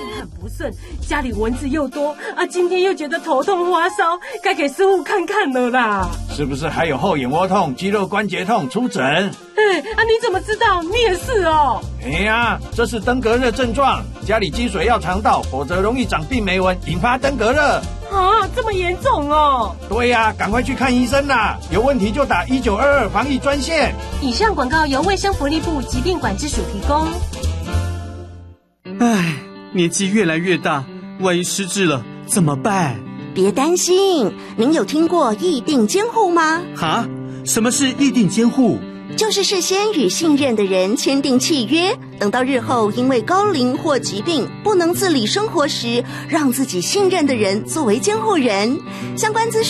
情很不顺，家里蚊子又多啊，今天又觉得头痛发烧，该给师傅看看了啦。 是不是还有后眼窝痛、肌肉关节痛？出诊。 你怎么知道？你也是哦。 这是登革热症状，家里积水要肠道，否则容易长病媒蚊，引发登革热。 这么严重哦？ 对呀，赶快去看医生啦！有问题就打1922防疫专线。 以上广告由卫生福利部疾病管制署提供。 年纪越来越大，万一失智了怎么办？ 别担心，您有听过议定监护吗？ 什么是议定监护？ 就是事先与信任的人签订契约，等到日后因为高龄或疾病不能自理生活时，让自己信任的人作为监护人。相关资讯